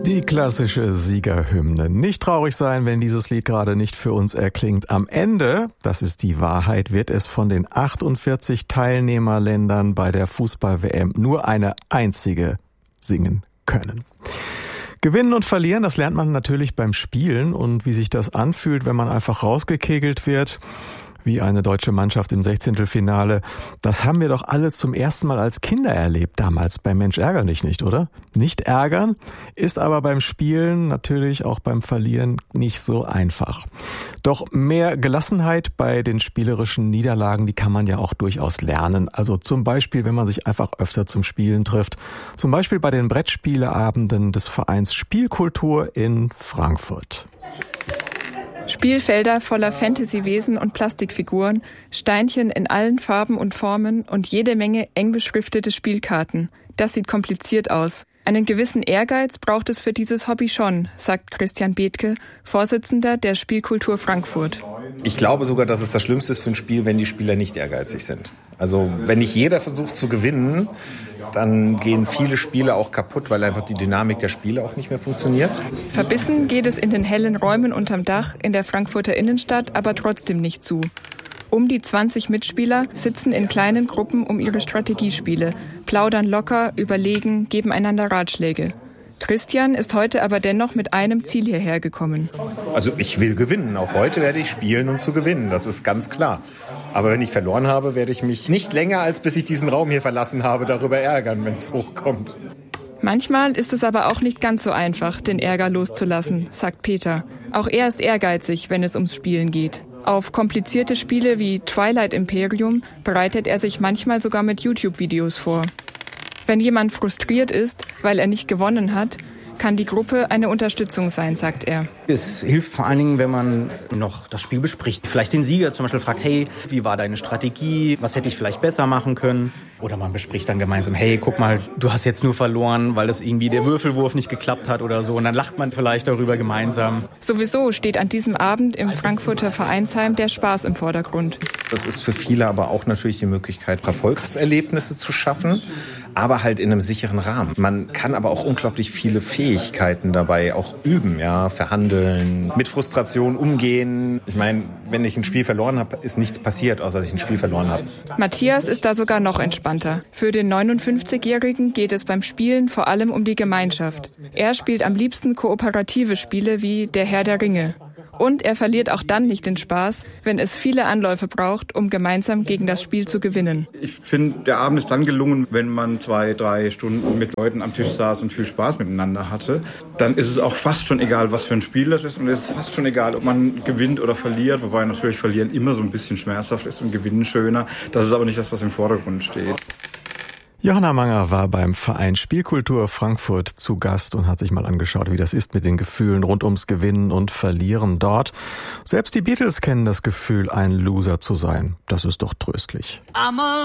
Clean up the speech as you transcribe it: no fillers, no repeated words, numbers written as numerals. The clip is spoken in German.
Die klassische Siegerhymne. Nicht traurig sein, wenn dieses Lied gerade nicht für uns erklingt. Am Ende, das ist die Wahrheit, wird es von den 48 Teilnehmerländern bei der Fußball-WM nur eine einzige singen können. Gewinnen und verlieren, das lernt man natürlich beim Spielen. Und wie sich das anfühlt, wenn man einfach rausgekegelt wird, wie eine deutsche Mannschaft im 16. Das haben wir doch alle zum ersten Mal als Kinder erlebt, damals bei Mensch ärgere dich nicht, oder? Nicht ärgern ist aber beim Spielen, natürlich auch beim Verlieren, nicht so einfach. Doch mehr Gelassenheit bei den spielerischen Niederlagen, die kann man ja auch durchaus lernen. Also zum Beispiel, wenn man sich einfach öfter zum Spielen trifft. Zum Beispiel bei den Brettspieleabenden des Vereins Spielkultur in Frankfurt. Spielfelder voller Fantasy-Wesen und Plastikfiguren, Steinchen in allen Farben und Formen und jede Menge eng beschriftete Spielkarten. Das sieht kompliziert aus. Einen gewissen Ehrgeiz braucht es für dieses Hobby schon, sagt Christian Bethke, Vorsitzender der Spielkultur Frankfurt. Ich glaube sogar, dass es das Schlimmste ist für ein Spiel, wenn die Spieler nicht ehrgeizig sind. Also wenn nicht jeder versucht zu gewinnen, dann gehen viele Spiele auch kaputt, weil einfach die Dynamik der Spiele auch nicht mehr funktioniert. Verbissen geht es in den hellen Räumen unterm Dach in der Frankfurter Innenstadt aber trotzdem nicht zu. Um die 20 Mitspieler sitzen in kleinen Gruppen um ihre Strategiespiele, plaudern locker, überlegen, geben einander Ratschläge. Christian ist heute aber dennoch mit einem Ziel hierher gekommen. Also ich will gewinnen. Auch heute werde ich spielen, um zu gewinnen. Das ist ganz klar. Aber wenn ich verloren habe, werde ich mich nicht länger, als bis ich diesen Raum hier verlassen habe, darüber ärgern, wenn es hochkommt. Manchmal ist es aber auch nicht ganz so einfach, den Ärger loszulassen, sagt Peter. Auch er ist ehrgeizig, wenn es ums Spielen geht. Auf komplizierte Spiele wie Twilight Imperium bereitet er sich manchmal sogar mit YouTube-Videos vor. Wenn jemand frustriert ist, weil er nicht gewonnen hat, kann die Gruppe eine Unterstützung sein, sagt er. Es hilft vor allen Dingen, wenn man noch das Spiel bespricht. Vielleicht den Sieger zum Beispiel fragt, hey, wie war deine Strategie? Was hätte ich vielleicht besser machen können? Oder man bespricht dann gemeinsam, hey, guck mal, du hast jetzt nur verloren, weil das irgendwie der Würfelwurf nicht geklappt hat oder so. Und dann lacht man vielleicht darüber gemeinsam. Sowieso steht an diesem Abend im Frankfurter Vereinsheim der Spaß im Vordergrund. Das ist für viele aber auch natürlich die Möglichkeit, Erfolgserlebnisse zu schaffen, aber halt in einem sicheren Rahmen. Man kann aber auch unglaublich viele Fähigkeiten dabei auch üben, ja, verhandeln, mit Frustration umgehen. Ich meine, wenn ich ein Spiel verloren habe, ist nichts passiert, außer dass ich ein Spiel verloren habe. Matthias ist da sogar noch entspannter. Für den 59-Jährigen geht es beim Spielen vor allem um die Gemeinschaft. Er spielt am liebsten kooperative Spiele wie Der Herr der Ringe. Und er verliert auch dann nicht den Spaß, wenn es viele Anläufe braucht, um gemeinsam gegen das Spiel zu gewinnen. Ich finde, der Abend ist dann gelungen, wenn man 2-3 Stunden mit Leuten am Tisch saß und viel Spaß miteinander hatte. Dann ist es auch fast schon egal, was für ein Spiel das ist. Und es ist fast schon egal, ob man gewinnt oder verliert. Wobei natürlich Verlieren immer so ein bisschen schmerzhaft ist und Gewinnen schöner. Das ist aber nicht das, was im Vordergrund steht. Johanna Manger war beim Verein Spielkultur Frankfurt zu Gast und hat sich mal angeschaut, wie das ist mit den Gefühlen rund ums Gewinnen und Verlieren dort. Selbst die Beatles kennen das Gefühl, ein Loser zu sein. Das ist doch tröstlich.